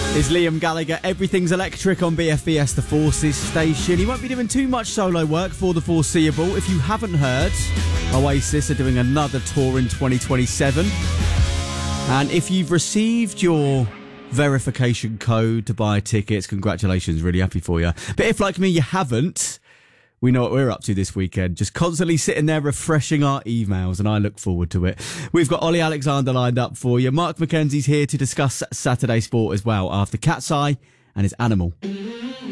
Is Liam Gallagher. Everything's electric on BFBS, the Forces station. He won't be doing too much solo work for the foreseeable. If you haven't heard, Oasis are doing another tour in 2027. And if you've received your verification code to buy tickets, congratulations, really happy for you. But if, like me, you haven't, we know what we're up to this weekend. Just constantly sitting there refreshing our emails, and I look forward to it. We've got Ollie Alexander lined up for you. Mark McKenzie's here to discuss Saturday sport as well after Cat's Eye and his Animal.